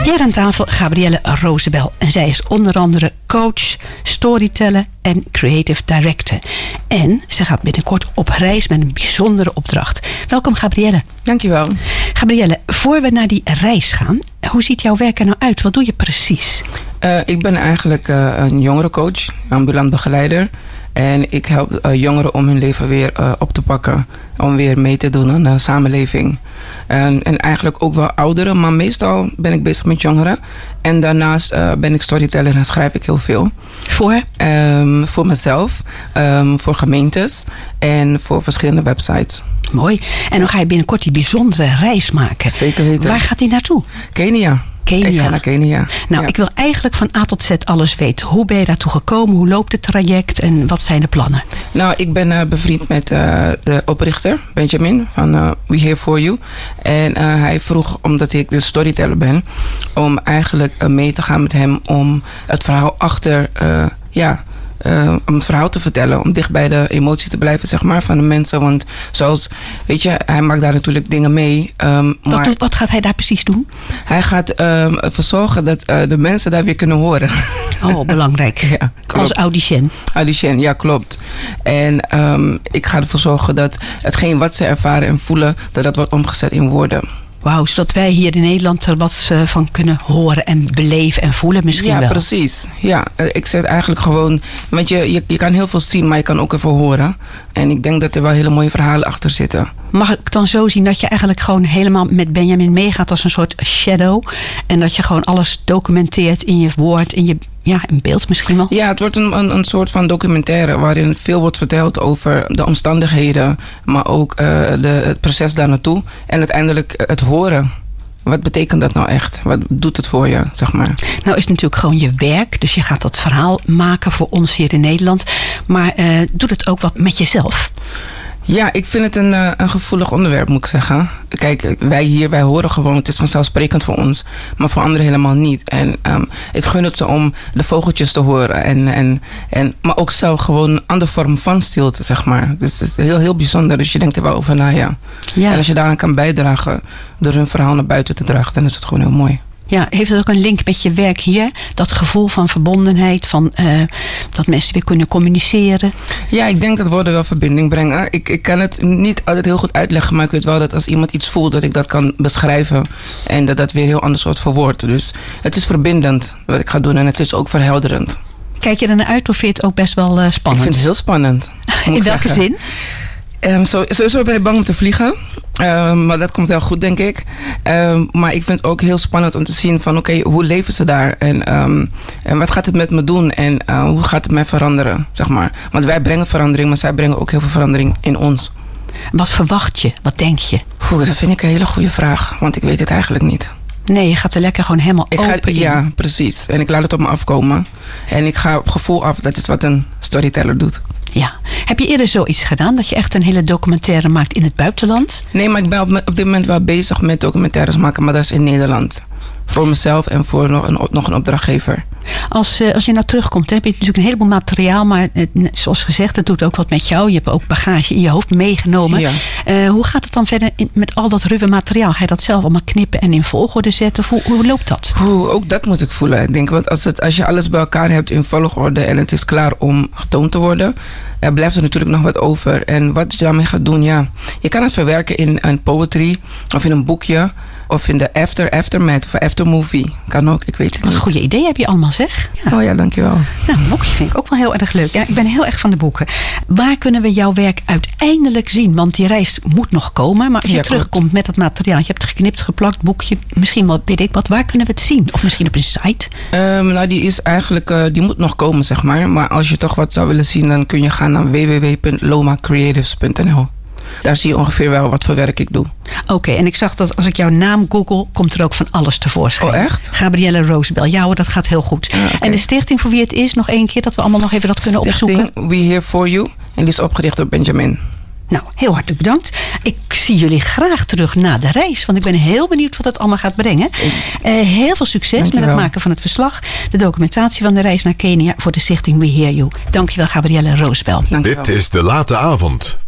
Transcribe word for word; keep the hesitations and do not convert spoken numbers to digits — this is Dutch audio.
Hier aan tafel Gabrielle Roosebel. En zij is onder andere coach, storyteller en creative director. En ze gaat binnenkort op reis met een bijzondere opdracht. Welkom Gabrielle. Dankjewel. Gabrielle, voor we naar die reis gaan, hoe ziet jouw werk er nou uit? Wat doe je precies? Uh, ik ben eigenlijk uh, een jongerencoach, ambulant begeleider. En ik help uh, jongeren om hun leven weer uh, op te pakken. Om weer mee te doen aan de samenleving. En, en eigenlijk ook wel ouderen, maar meestal ben ik bezig met jongeren. En daarnaast uh, ben ik storyteller en schrijf ik heel veel. Voor? Um, voor mezelf, um, voor gemeentes en voor verschillende websites. Mooi. En dan ga je binnenkort die bijzondere reis maken. Zeker weten. Waar gaat die naartoe? Kenia. Kenia. Ik ga naar Kenia. Nou, ja. ik wil eigenlijk van A tot Z alles weten. Hoe ben je daartoe gekomen? Hoe loopt het traject? En wat zijn de plannen? Nou, ik ben uh, bevriend met uh, de oprichter, Benjamin, van uh, We Here For You. En uh, hij vroeg, omdat ik dus storyteller ben, om eigenlijk uh, mee te gaan met hem om het verhaal achter, uh, ja... Uh, om het verhaal te vertellen, om dicht bij de emotie te blijven, zeg maar, van de mensen. Want zoals, weet je, hij maakt daar natuurlijk dingen mee. Um, wat, maar doet, wat gaat hij daar precies doen? Hij gaat um, ervoor zorgen dat uh, de mensen daar weer kunnen horen. Oh, belangrijk. Ja, als audicien. Audicien, ja, klopt. En um, ik ga ervoor zorgen dat hetgeen wat ze ervaren en voelen, dat dat wordt omgezet in woorden. Wauw, zodat wij hier in Nederland er wat van kunnen horen en beleven en voelen misschien ja, wel. Ja, precies. Ja, ik zeg eigenlijk gewoon, want je, je, je kan heel veel zien, maar je kan ook ervoor horen. En ik denk dat er wel hele mooie verhalen achter zitten. Mag ik dan zo zien dat je eigenlijk gewoon helemaal met Benjamin meegaat als een soort shadow? En dat je gewoon alles documenteert in je woord, in je ja, in beeld misschien wel? Ja, het wordt een, een, een soort van documentaire waarin veel wordt verteld over de omstandigheden, maar ook uh, de, het proces daar naartoe. En uiteindelijk het horen. Wat betekent dat nou echt? Wat doet het voor je, zeg maar? Nou is het natuurlijk gewoon je werk. Dus je gaat dat verhaal maken voor ons hier in Nederland. Maar uh, doet het ook wat met jezelf? Ja, ik vind het een, uh, een gevoelig onderwerp, moet ik zeggen. Kijk, wij hier, wij horen gewoon, het is vanzelfsprekend voor ons. Maar voor anderen helemaal niet. En um, ik gun het ze om de vogeltjes te horen. En, en, en, maar ook zelf gewoon een andere vorm van stilte, zeg maar. Dus het is heel, heel bijzonder. Dus je denkt er wel over na, ja. ja. En als je daaraan kan bijdragen door hun verhaal naar buiten te dragen, dan is het gewoon heel mooi. Ja, heeft het ook een link met je werk hier? Dat gevoel van verbondenheid, van uh, dat mensen weer kunnen communiceren? Ja, ik denk dat woorden wel verbinding brengen. Ik, ik kan het niet altijd heel goed uitleggen, maar ik weet wel dat als iemand iets voelt, dat ik dat kan beschrijven. En dat dat weer heel anders wordt verwoord. Dus het is verbindend wat ik ga doen en het is ook verhelderend. Kijk je er naar uit of vind je het ook best wel uh, spannend? Ik vind het heel spannend. In welke zeggen. zin? Um, zo, sowieso ben ik bang om te vliegen. Um, maar dat komt heel goed, denk ik. Um, maar ik vind het ook heel spannend om te zien van oké, okay, hoe leven ze daar? En, um, en wat gaat het met me doen? En uh, hoe gaat het mij veranderen, zeg maar? Want wij brengen verandering, maar zij brengen ook heel veel verandering in ons. Wat verwacht je? Wat denk je? Oeh, dat vind ik een hele goede vraag, want ik weet het eigenlijk niet. Nee, je gaat er lekker gewoon helemaal ik open ga, in. Ja, precies. En ik laat het op me afkomen. En ik ga op gevoel af, dat is wat een storyteller doet. Ja. Heb je eerder zoiets gedaan? Dat je echt een hele documentaire maakt in het buitenland? Nee, maar ik ben op, op dit moment wel bezig met documentaires maken. Maar dat is in Nederland. Voor mezelf en voor nog een, nog een opdrachtgever. Als, uh, als je nou terugkomt, heb je natuurlijk een heleboel materiaal. Maar uh, zoals gezegd, het doet ook wat met jou. Je hebt ook bagage in je hoofd meegenomen. Ja. Uh, hoe gaat het dan verder in, met al dat ruwe materiaal? Ga je dat zelf allemaal knippen en in volgorde zetten? Hoe, hoe loopt dat? Oeh, ook dat moet ik voelen. Ik denk, want als, het, als je alles bij elkaar hebt in volgorde en het is klaar om getoond te worden, er blijft er natuurlijk nog wat over. En wat je daarmee gaat doen, ja. Je kan het verwerken in een poetry of in een boekje. Of in de after, aftermath of aftermovie. Kan ook, ik weet het niet. Wat een goede idee heb je allemaal, zeg. Ja. Oh ja, dankjewel. Nou, een boekje vind ik ook wel heel erg leuk. Ja, ik ben heel erg van de boeken. Waar kunnen we jouw werk uiteindelijk zien? Want die reis moet nog komen. Maar als je ja, terugkomt klopt. met dat materiaal. Je hebt het geknipt, geplakt, boekje. Misschien wel, weet ik wat. Waar kunnen we het zien? Of misschien op een site? Um, nou, die is eigenlijk, uh, die moet nog komen, zeg maar. Maar als je toch wat zou willen zien, dan kun je gaan naar w w w punt loma creatives punt n l. Daar zie je ongeveer wel wat voor werk ik doe. Oké, okay, en ik zag dat als ik jouw naam google, komt er ook van alles tevoorschijn. Oh, echt? Gabrielle Roosebel. Ja hoor, dat gaat heel goed. Ah, okay. En de stichting voor wie het is, nog één keer, dat we allemaal nog even dat kunnen stichting opzoeken. We Here For You. En die is opgericht door Benjamin. Nou, heel hartelijk bedankt. Ik zie jullie graag terug na de reis. Want ik ben heel benieuwd wat het allemaal gaat brengen. Uh, heel veel succes Dankjewel. met het maken van het verslag. De documentatie van de reis naar Kenia voor de stichting We Hear You. Dankjewel, Gabrielle Roosebel. Dit is De Late Avond